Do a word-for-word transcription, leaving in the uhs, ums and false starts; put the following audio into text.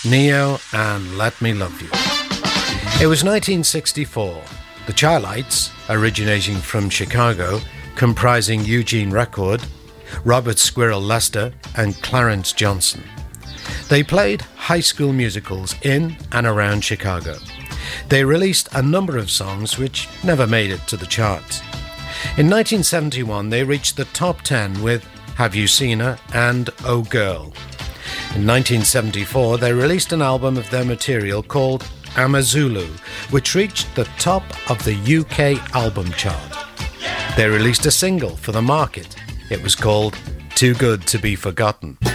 Neo and Let Me Love You. It was nineteen sixty-four. The Chi-Lites, originating from Chicago, comprising Eugene Record, Robert Squirrel Lester, and Clarence Johnson. They played high school musicals in and around Chicago. They released a number of songs which never made it to the charts. In nineteen seventy-one, they reached the top ten with Have You Seen Her and Oh Girl. In nineteen seventy-four, they released an album of their material called Amazulu, which reached the top of the U K album chart. They released a single for the market. It was called Too Good to Be Forgotten.